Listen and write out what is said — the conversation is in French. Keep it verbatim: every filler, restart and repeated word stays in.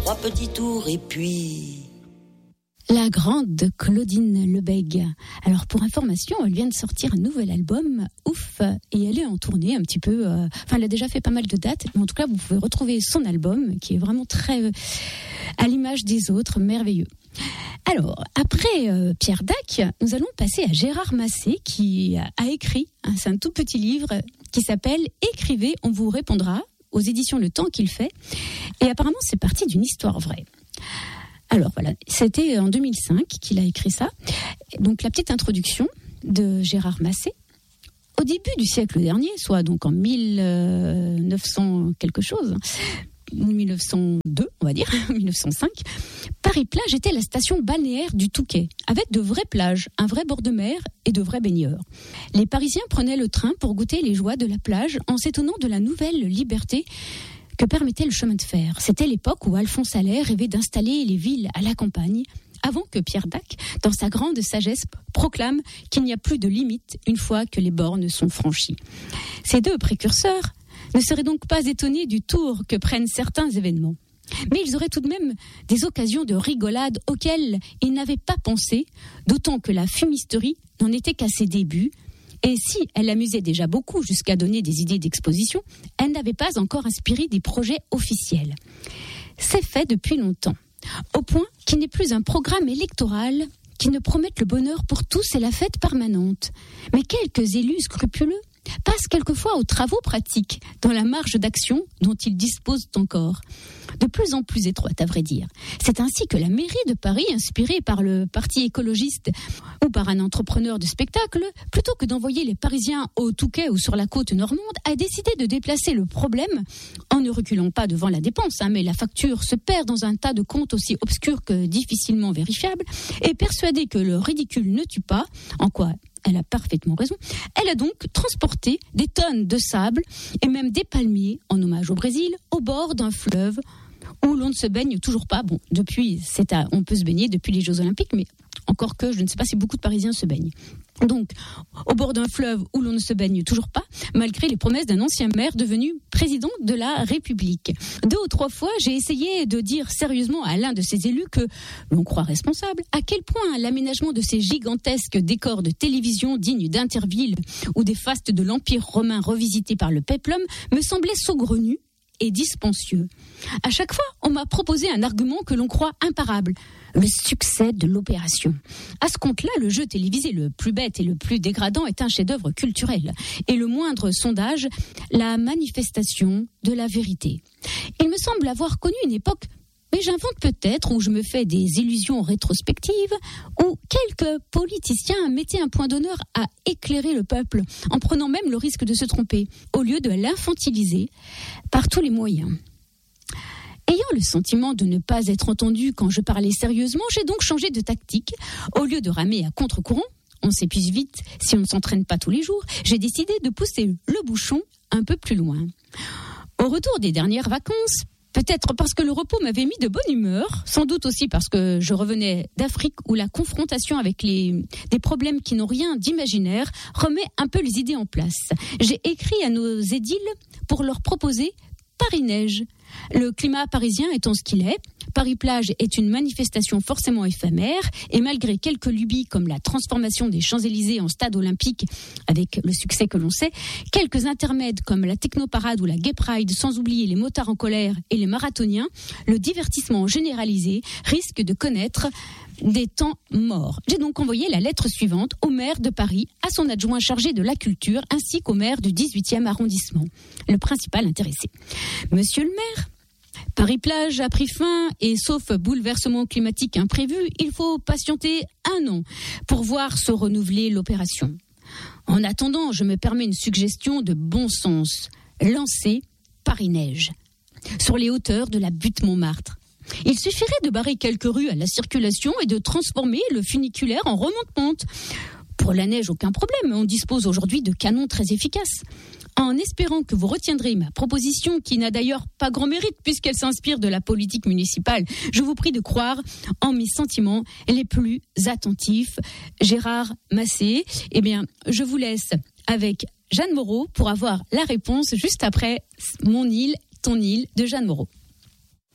trois petits tours et puis... La grande Claudine Lebègue. Alors pour information, elle vient de sortir un nouvel album, Ouf, et elle est en tournée un petit peu, euh, enfin elle a déjà fait pas mal de dates, mais en tout cas vous pouvez retrouver son album qui est vraiment très euh, à l'image des autres, merveilleux. Alors, après euh, Pierre Dac, nous allons passer à Gérard Massé qui a écrit, hein, c'est un tout petit livre qui s'appelle « Écrivez, on vous répondra » aux éditions Le Temps qu'il fait, et apparemment c'est parti d'une histoire vraie. Alors voilà, c'était en deux mille cinq qu'il a écrit ça. Donc la petite introduction de Gérard Massé. Au début du siècle dernier, soit donc en mille neuf cents quelque chose, mille neuf cent deux on va dire, mille neuf cent cinq, Paris-Plage était la station balnéaire du Touquet, avec de vraies plages, un vrai bord de mer et de vrais baigneurs. Les Parisiens prenaient le train pour goûter les joies de la plage en s'étonnant de la nouvelle liberté que permettait le chemin de fer. C'était l'époque où Alphonse Allais rêvait d'installer les villes à la campagne, avant que Pierre Dac, dans sa grande sagesse, proclame qu'il n'y a plus de limite une fois que les bornes sont franchies. Ces deux précurseurs ne seraient donc pas étonnés du tour que prennent certains événements. Mais ils auraient tout de même des occasions de rigolade auxquelles ils n'avaient pas pensé, d'autant que la fumisterie n'en était qu'à ses débuts. Et si elle amusait déjà beaucoup jusqu'à donner des idées d'exposition, elle n'avait pas encore inspiré des projets officiels. C'est fait depuis longtemps, au point qu'il n'est plus un programme électoral qui ne promette le bonheur pour tous et la fête permanente. Mais quelques élus scrupuleux passent quelquefois aux travaux pratiques dans la marge d'action dont ils disposent encore. De plus en plus étroite, à vrai dire. C'est ainsi que la mairie de Paris, inspirée par le parti écologiste ou par un entrepreneur de spectacle, plutôt que d'envoyer les Parisiens au Touquet ou sur la côte normande, a décidé de déplacer le problème en ne reculant pas devant la dépense, hein, mais la facture se perd dans un tas de comptes aussi obscurs que difficilement vérifiables, et persuadée que le ridicule ne tue pas, en quoi elle a parfaitement raison, elle a donc transporté des tonnes de sable et même des palmiers, en hommage au Brésil, au bord d'un fleuve où l'on ne se baigne toujours pas. Bon, depuis, c'est à, on peut se baigner depuis les Jeux Olympiques, mais encore que je ne sais pas si beaucoup de Parisiens se baignent. Donc, au bord d'un fleuve où l'on ne se baigne toujours pas, malgré les promesses d'un ancien maire devenu président de la République. Deux ou trois fois, j'ai essayé de dire sérieusement à l'un de ces élus que l'on croit responsable, à quel point l'aménagement de ces gigantesques décors de télévision dignes d'Interville ou des fastes de l'Empire romain revisités par le péplum me semblait saugrenu et dispensieux. À chaque fois, on m'a proposé un argument que l'on croit imparable, le succès de l'opération. À ce compte-là, le jeu télévisé le plus bête et le plus dégradant est un chef-d'œuvre culturel. Et le moindre sondage, la manifestation de la vérité. Il me semble avoir connu une époque, mais j'invente peut-être, où je me fais des illusions rétrospectives, où quelques politiciens mettaient un point d'honneur à éclairer le peuple, en prenant même le risque de se tromper, au lieu de l'infantiliser par tous les moyens. Ayant le sentiment de ne pas être entendu quand je parlais sérieusement, j'ai donc changé de tactique. Au lieu de ramer à contre-courant, on s'épuise vite si on ne s'entraîne pas tous les jours, j'ai décidé de pousser le bouchon un peu plus loin. Au retour des dernières vacances, peut-être parce que le repos m'avait mis de bonne humeur, sans doute aussi parce que je revenais d'Afrique où la confrontation avec les, des problèmes qui n'ont rien d'imaginaire remet un peu les idées en place. J'ai écrit à nos édiles pour leur proposer Paris-Neige. Le climat parisien étant ce qu'il est, Paris-Plage est une manifestation forcément éphémère et malgré quelques lubies comme la transformation des Champs-Élysées en stade olympique avec le succès que l'on sait, quelques intermèdes comme la technoparade ou la gay pride sans oublier les motards en colère et les marathoniens, le divertissement généralisé risque de connaître des temps morts. J'ai donc envoyé la lettre suivante au maire de Paris, à son adjoint chargé de la culture ainsi qu'au maire du dix-huitième arrondissement, le principal intéressé. Monsieur le maire, Paris-Plage a pris fin et sauf bouleversement climatique imprévu, il faut patienter un an pour voir se renouveler l'opération. En attendant, je me permets une suggestion de bon sens. Lancer Paris-Neige sur les hauteurs de la butte Montmartre. Il suffirait de barrer quelques rues à la circulation et de transformer le funiculaire en remonte-pente. Pour la neige, aucun problème, on dispose aujourd'hui de canons très efficaces. En espérant que vous retiendrez ma proposition, qui n'a d'ailleurs pas grand mérite puisqu'elle s'inspire de la politique municipale, je vous prie de croire en mes sentiments les plus attentifs. Gérard Massé, eh bien, je vous laisse avec Jeanne Moreau pour avoir la réponse juste après Mon île, ton île de Jeanne Moreau.